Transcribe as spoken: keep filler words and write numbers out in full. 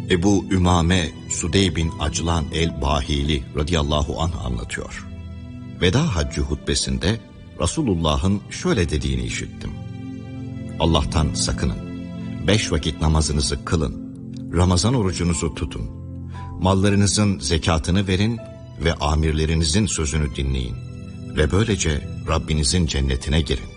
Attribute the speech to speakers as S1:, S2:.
S1: Ebu Ümame Sudey bin Aclan el-Bahili radıyallahu anh anlatıyor. Veda haccı hutbesinde Resulullah'ın şöyle dediğini işittim. Allah'tan sakının, beş vakit namazınızı kılın, Ramazan orucunuzu tutun, mallarınızın zekatını verin ve amirlerinizin sözünü dinleyin ve böylece Rabbinizin cennetine girin.